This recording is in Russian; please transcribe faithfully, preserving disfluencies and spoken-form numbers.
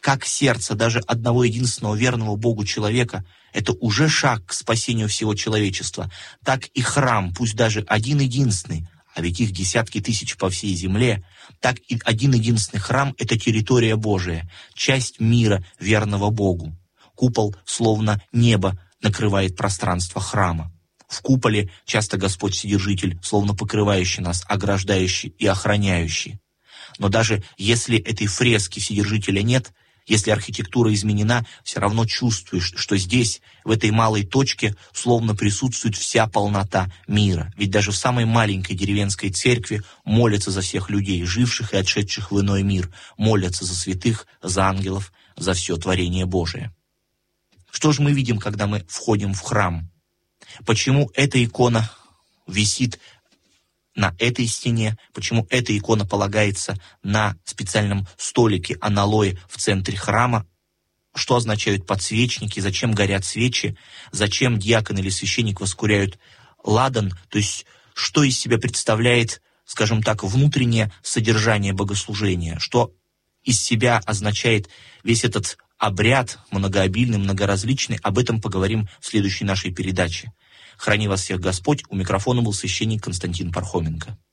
как сердце даже одного единственного верного Богу человека — это уже шаг к спасению всего человечества, так и храм, пусть даже один-единственный, а ведь их десятки тысяч по всей земле, так и один-единственный храм — это территория Божия, часть мира, верного Богу. Купол, словно небо, накрывает пространство храма. В куполе часто Господь Вседержитель, словно покрывающий нас, ограждающий и охраняющий. Но даже если этой фрески Вседержителя нет, если архитектура изменена, все равно чувствуешь, что здесь, в этой малой точке, словно присутствует вся полнота мира. Ведь даже в самой маленькой деревенской церкви молятся за всех людей, живших и отшедших в иной мир, молятся за святых, за ангелов, за все творение Божие. Что же мы видим, когда мы входим в храм? Почему эта икона висит на этой стене, почему эта икона полагается на специальном столике аналое в центре храма, что означают подсвечники, зачем горят свечи, зачем диакон или священник воскуряют ладан, то есть что из себя представляет, скажем так, внутреннее содержание богослужения, что из себя означает весь этот обряд многообильный, многоразличный. Об этом поговорим в следующей нашей передаче. Храни вас всех Господь. У микрофона был священник Константин Пархоменко.